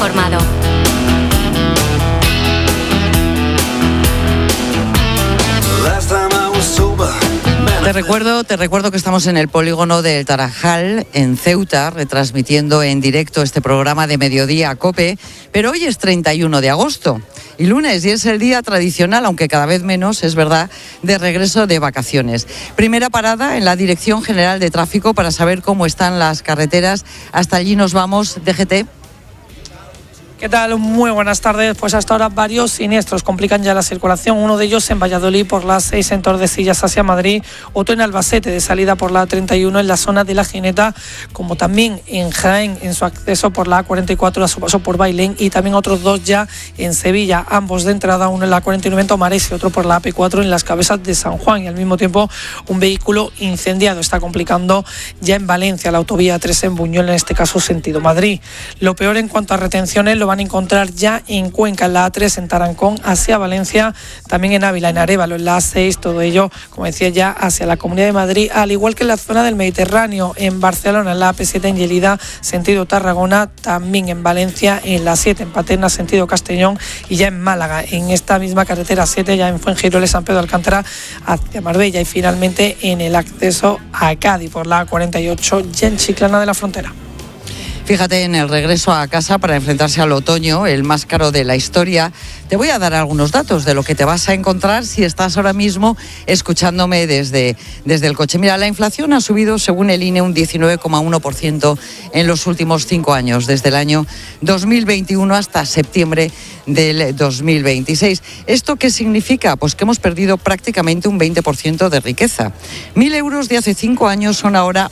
informado. Te recuerdo que estamos en el polígono del Tarajal, en Ceuta, retransmitiendo en directo este programa de Mediodía COPE, pero hoy es 31 de agosto y lunes, y es el día tradicional, aunque cada vez menos, es verdad, de regreso de vacaciones. Primera parada en la Dirección General de Tráfico para saber cómo están las carreteras. Hasta allí nos vamos, DGT. ¿Qué tal? Muy buenas tardes. Pues hasta ahora varios siniestros complican ya la circulación. Uno de ellos en Valladolid por la 6 en Tordesillas hacia Madrid, otro en Albacete de salida por la 31 en la zona de La Gineta, como también en Jaén en su acceso por la A44 a su paso por Bailén, y también otros dos ya en Sevilla, ambos de entrada, uno en la 49 en Tomares y otro por la AP4 en las Cabezas de San Juan, y al mismo tiempo un vehículo incendiado está complicando ya en Valencia la autovía 3 en Buñol, en este caso sentido Madrid. Lo peor en cuanto a retenciones lo van a encontrar ya en Cuenca, en la A3 en Tarancón hacia Valencia, también en Ávila, en Arévalo, en la A6, todo ello, como decía, ya hacia la Comunidad de Madrid, al igual que en la zona del Mediterráneo, en Barcelona, en la AP7 en Lleida, sentido Tarragona, también en Valencia, en la 7 en Paterna, sentido Castellón, y ya en Málaga, en esta misma carretera 7, ya en Fuengiroles, San Pedro de Alcántara, hacia Marbella, y finalmente en el acceso a Cádiz por la A48, ya en Chiclana de la Frontera. Fíjate, en el regreso a casa para enfrentarse al otoño, el más caro de la historia, te voy a dar algunos datos de lo que te vas a encontrar si estás ahora mismo escuchándome desde el coche. Mira, la inflación ha subido, según el INE, un 19,1% en los últimos 5 años, desde el año 2021 hasta septiembre del 2026. ¿Esto qué significa? Pues que hemos perdido prácticamente un 20% de riqueza. 1.000 euros de hace 5 años son ahora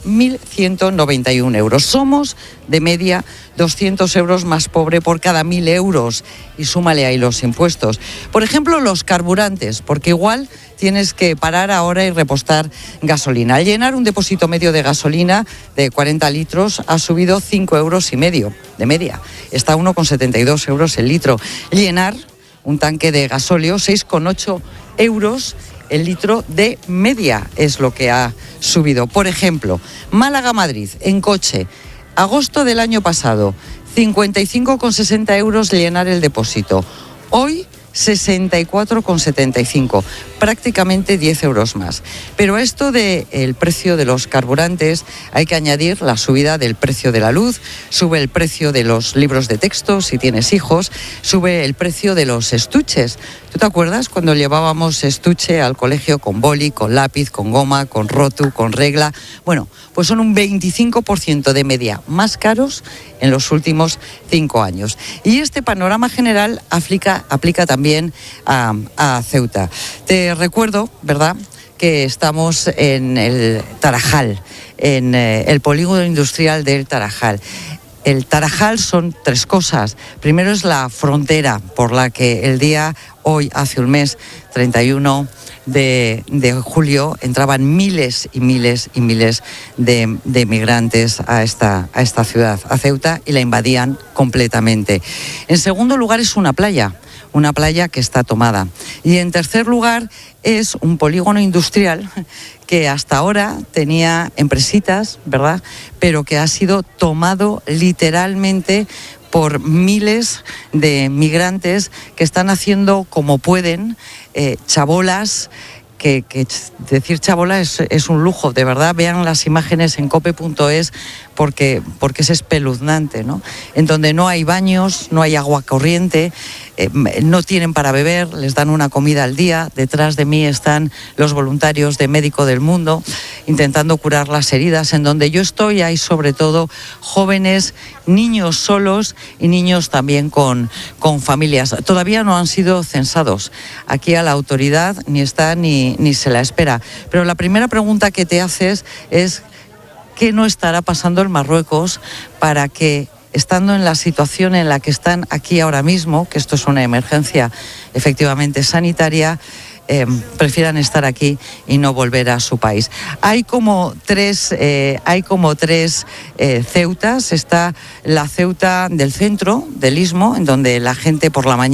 1.191 euros. Somos de media 200 euros más pobre por cada 1.000 euros, y súmale ahí los impuestos. Por ejemplo, los carburantes, porque igual tienes que parar ahora y repostar gasolina. Al llenar un depósito medio de gasolina de 40 litros ha subido 5,5 euros de media. Está a 1,72 euros el litro. Llenar un tanque de gasóleo, 6,8 euros el litro de media es lo que ha subido. Por ejemplo, Málaga-Madrid en coche, agosto del año pasado, 55,60 euros llenar el depósito. Hoy, 64,75, prácticamente 10 euros más. Pero a esto del precio de los carburantes hay que añadir la subida del precio de la luz, sube el precio de los libros de texto si tienes hijos, sube el precio de los estuches. ¿Tú te acuerdas cuando llevábamos estuche al colegio con boli, con lápiz, con goma, con rotu, con regla? Bueno, pues son un 25% de media más caros en los últimos 5 años. Y este panorama general aplica también a Ceuta. Te recuerdo, ¿verdad?, que estamos en el Tarajal, en el polígono industrial del Tarajal. El Tarajal son 3 cosas. Primero es la frontera por la que el día hoy, hace un mes, 31 de julio, entraban miles y miles y miles de migrantes a esta ciudad, a Ceuta, y la invadían completamente. En segundo lugar es una playa que está tomada. Y en tercer lugar es un polígono industrial que hasta ahora tenía empresitas, ¿verdad?, pero que ha sido tomado literalmente por miles de migrantes que están haciendo como pueden, chabolas, que decir chabola es un lujo, de verdad. Vean las imágenes en cope.es porque es espeluznante, ¿no? En donde no hay baños, no hay agua corriente, no tienen para beber, les dan una comida al día. Detrás de mí están los voluntarios de Médico del Mundo intentando curar las heridas. En donde yo estoy hay sobre todo jóvenes, niños solos y niños también con familias. Todavía no han sido censados. Aquí a la autoridad ni está ni se la espera. Pero la primera pregunta que te haces es ¿qué no estará pasando en Marruecos para que, estando en la situación en la que están aquí ahora mismo, que esto es una emergencia efectivamente sanitaria, prefieran estar aquí y no volver a su país? Hay como tres Ceutas. Está la Ceuta del centro, del Istmo, en donde la gente por la mañana